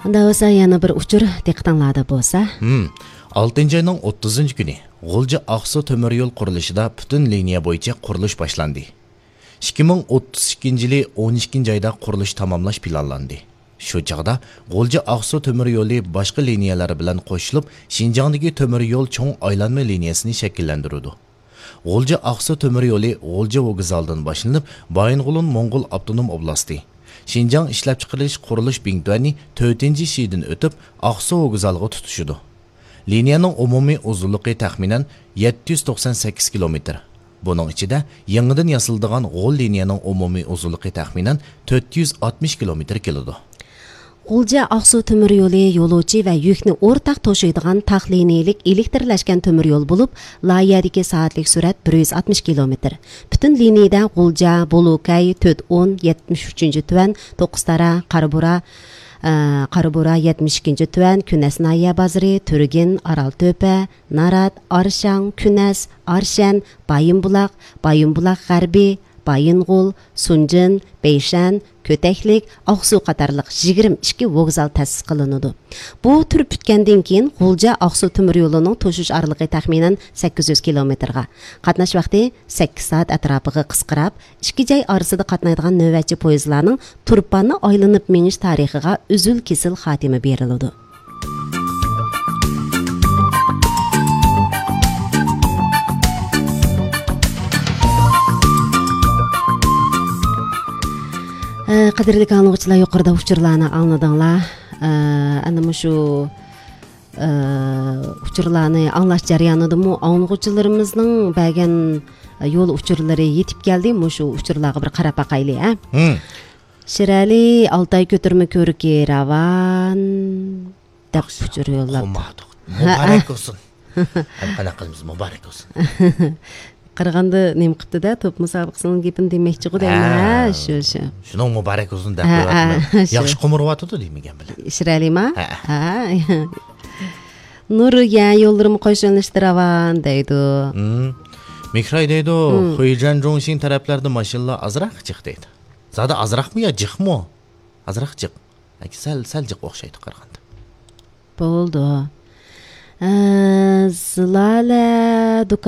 Unda olsa yana bir uchur diqqatinglarda bo'lsa. 6-ayning 30-kuni G'ulji Aqsu temir yo'l qurilishida butun liniya bo'yicha qurilish boshlandi. 2032-yili 12-oyda qurilish tamomlash planlandi. Shu chaqda G'ulji Aqsu temir yo'li boshqa liniyalar bilan qo'shilib, Xinjiangdagi temir yo'l cho'ng aylanma liniyasini shakllantiradi. G'ulji Aqsu temir yo'li G'ulji vokzalidan boshlanib, Baying'ulun Mo'ng'ul avtonom oblasti, Xinjiang ishlab chiqarish qurilish bintani 4-shidan o'tib, Aqsu vokzaliga tutishidi. Liniyaning umumiy uzunligi taxminan 798 kilometr. Buning ichida yangidan yasaldigan G'ul liniyaning umumiy uzunligi taxminan 460 kilometr keladi. G'ulji Aqsu temir yo'li yo'lovchi va yukni o'rtaq to'shiydigan taxliniylik elektrlashgan temir yo'l bo'lib, layerdagi soatlik surat 160 kilometr. Butun liniyada G'ulja, Bolukay, 410, 73-tuvan, To'qistara, Qarabura 72-tuvan, Kunas Naya Bazri, Turgin, Aralto'pa, Narat, Arshang, Kunas, Arshan, Bayinbuloq G'arbiy, Baying'ul, Sunjin, Beyshan, Köteklik, Aqsu qatarlıq 22 vokzal ta'sis qilinadi. Bu tur bitgandan keyin G'ulji Aqsu temir yo'lining to'shish araligi taxminan 800 kilometrga. Qatnash vaqti 8 soat atrofiga qisqarib, ikki joy orasida qatnaydigan navbatchi poyezdlarning turpanni aylanib menish tarixiga uzul-kesil xotima beriladi. Qadrli anglag'uchilar, yuqorida uchurlarni angladinglar. Ana shu uchurlarni anglash jarayonidami anglag'uchilarimizning bergan yo'l uchurlari yetib keldi. Shu uchurlarga bir qarab baqaylik, ha? Shirali Altay ko'tirma ko'rki ravan deb uchur yo'llab. Muborak bo'lsin. Qana qilamiz, muborak bo'lsin. Qaraganda nima qilibdi-da, to'p musobaqasining gapini demoqchi qo'ydim. Shu. Shuning muborak bo'lsin deb qo'yapman. Yaxshi qo'miriyotdi deymigan bilan. Shiralima? Nurga yo'llarim qo'shilishtirvan deydi. Mikray deydi, Xuijan Zhongshin taraflarda mashinalar azroq chiq deydi. Zada azroqmi yo jiqmi? Azroq jiq. Sal jiq o'xshaydi qaraganda. Bo'ldi. Zilala